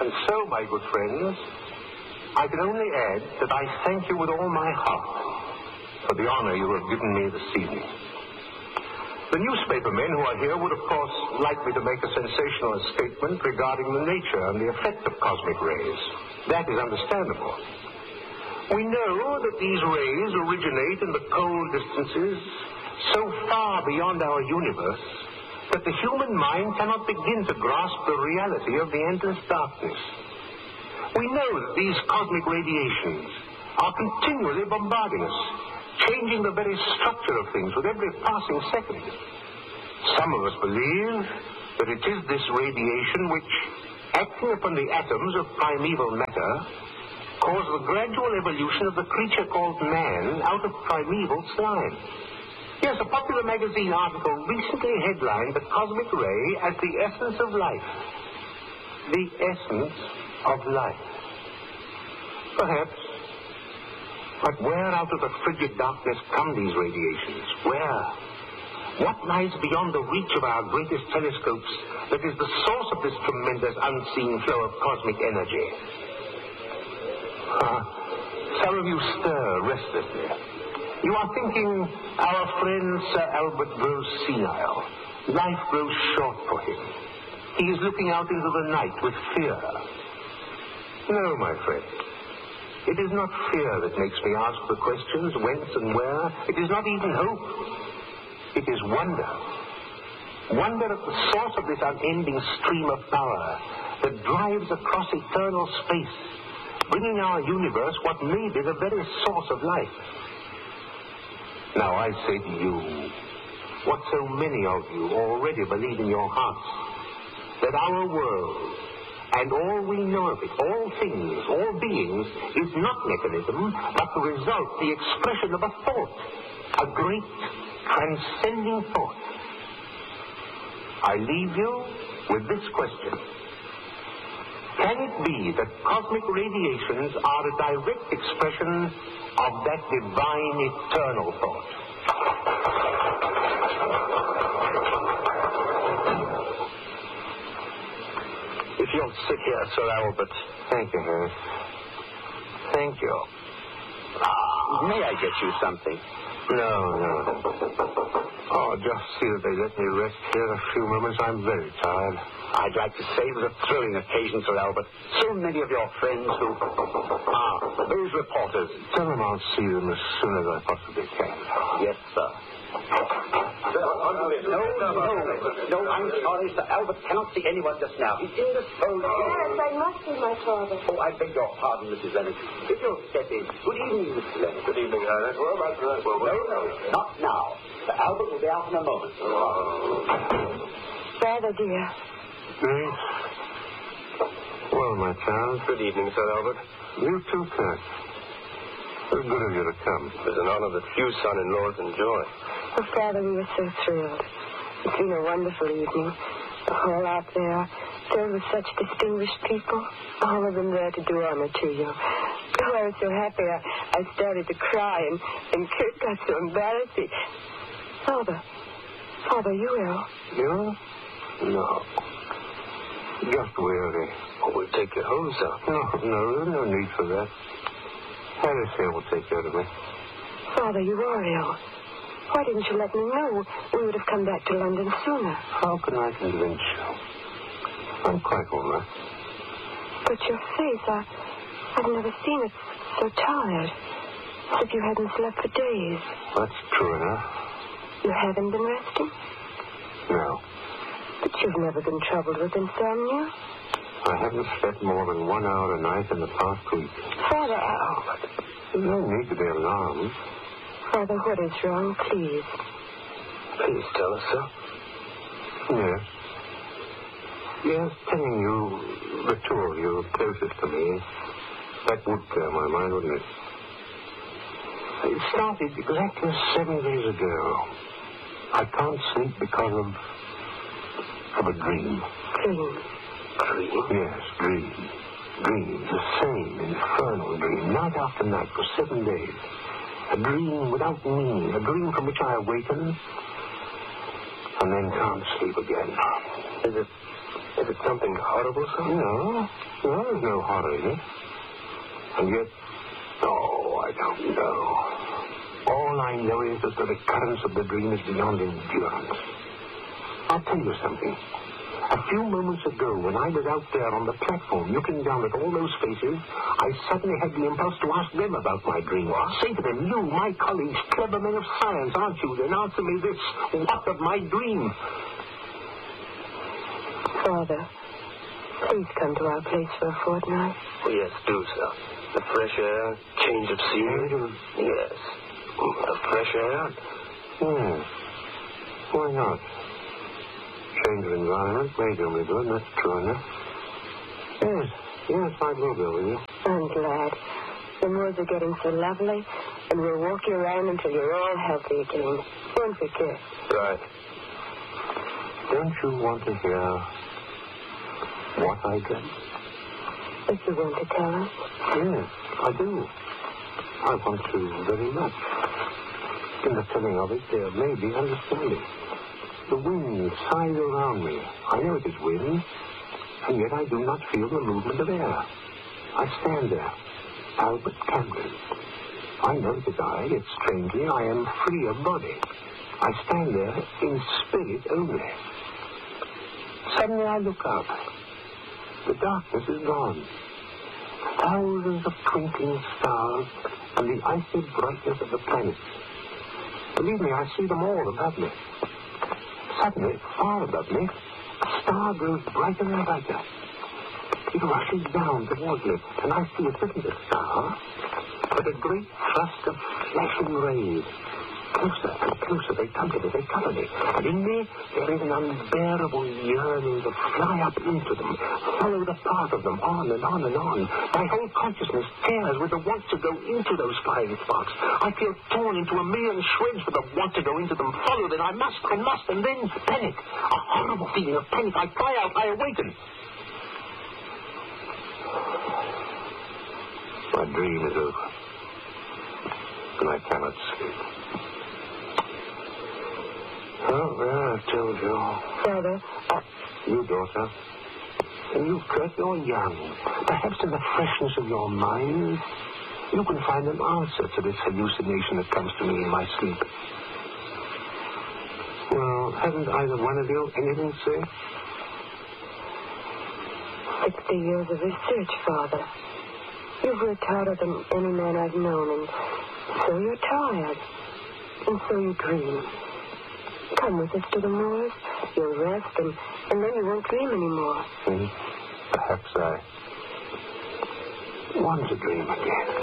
And so, my good friends, I can only add that I thank you with all my heart for the honor you have given me this evening. The newspaper men who are here would, of course, like me to make a sensational statement regarding the nature and the effect of cosmic rays. That is understandable. We know that these rays originate in the cold distances so far beyond our universe that the human mind cannot begin to grasp the reality of the endless darkness. We know that these cosmic radiations are continually bombarding us, changing the very structure of things with every passing second. Some of us believe that it is this radiation which, acting upon the atoms of primeval matter, caused the gradual evolution of the creature called man out of primeval slime. Yes, a popular magazine article recently headlined the cosmic ray as the essence of life. The essence of life. Perhaps. But where out of the frigid darkness come these radiations? Where? What lies beyond the reach of our greatest telescopes that is the source of this tremendous unseen flow of cosmic energy? Some of you stir restlessly. You are thinking our friend Sir Albert grows senile. Life grows short for him. He is looking out into the night with fear. No, my friend. It is not fear that makes me ask the questions, whence and where. It is not even hope. It is wonder. Wonder at the source of this unending stream of power that drives across eternal space, bringing our universe what may be the very source of life. Now I say to you, what so many of you already believe in your hearts, that our world, and all we know of it, all things, all beings, is not mechanism, but the result, the expression of a thought, a great, transcending thought. I leave you with this question. Can it be that cosmic radiations are a direct expression of that divine eternal thought? If you'll sit here, Sir Albert. Thank you, Harris. Thank you. May I get you something? No. Oh, just see that they let me rest here a few moments. I'm very tired. I'd like to say it was a thrilling occasion, Sir Albert. So many of your friends who... those reporters. Tell them I'll see them as soon as I possibly can. Yes, sir. No, I'm sorry, Sir Albert cannot see anyone just now. He's indisposed. Yes, I must see my father. Oh, I beg your pardon, Mrs. Lennox. If you'll step in. Good evening, Mrs. Lennox. Good evening, Harris. Well, no, not now. Sir Albert will be out in a moment. Father, dear. Grace. Well, my child. Good evening, Sir Albert. You too, Kat. Very good of you to come. It's an honor that few son-in-laws enjoy. Oh, Father, we were so thrilled. It's been a wonderful evening. The hall out there, filled with such distinguished people. All of them there to do honor to you. Oh, I was so happy I started to cry, and Kurt got so embarrassed. Father, you ill? You? No. Just weary. Oh, we'll take you home, sir. No need for that. Harris here will take care of me. Father, you are ill. Why didn't you let me know? We would have come back to London sooner. How can I convince you? I'm quite all right. But your face, I've never seen it so tired. As if you hadn't slept for days. That's true enough. You haven't been resting? No. But you've never been troubled with insomnia? I haven't slept more than 1 hour a night in the past week. Father, There's no need to be alarmed. Father, what is wrong, please? Please tell us, sir. Yes, telling you, the two of you closest to me, that would clear my mind, wouldn't it? It started exactly 7 days ago. I can't sleep because of a dream. Dream? Yes, dream. The same infernal dream, night after night for 7 days. A dream without meaning, a dream from which I awaken and then can't sleep again. Is Is it something horrible, sir? No, there's no horror in it. And yet, I don't know. All I know is that the recurrence of the dream is beyond endurance. I'll tell you something. A few moments ago, when I was out there on the platform looking down at all those faces, I suddenly had the impulse to ask them about my dream. Say to them, you, my colleagues, clever men of science, aren't you? Then answer me this. What of my dream? Father, please come to our place for a fortnight. Oh, yes, do, sir. The fresh air, change of scenery. Yes. The fresh air. Why not? Change of environment may do me good, that's true enough. Yes, I will go with you. I'm glad. The moors are getting so lovely, and we'll walk you around until you're all healthy again. Won't we, kid? Right. Don't you want to hear what I dreamt? If you want to tell us. Yes, I do. I want to very much. In the telling of it, there may be understanding. The wind sighs around me. I know it is wind, and yet I do not feel the movement of air. I stand there, Albert Camden. I know it is I, yet strangely I am free of body. I stand there in spirit only. Suddenly I look up. The darkness is gone. Thousands of twinkling stars and the icy brightness of the planets. Believe me, I see them all above me. Suddenly, far above me, a star grows brighter and brighter. It rushes down towards me, and I see it isn't a star, but a great thrust of flashing rays. Closer and closer they come to me, they cover me. And in me, there is an unbearable yearning to fly up into them, follow the path of them, on and on and on. My whole consciousness tears with the want to go into those flying sparks. I feel torn into a million shreds with the want to go into them, follow them. I must, and then panic. A horrible feeling of panic. I cry out, I awaken. My dream is over, and I cannot sleep. Oh, well, I've told you. Father, You, daughter, Kurt, you're young. Perhaps in the freshness of your mind, you can find an answer to this hallucination that comes to me in my sleep. Well, hasn't either one of you anything to say? 60 years of research, Father. You've worked harder than any man I've known, and so you're tired. And so you dream. Come with us to the moors. You'll rest, and then you won't dream anymore. Perhaps I want to dream again.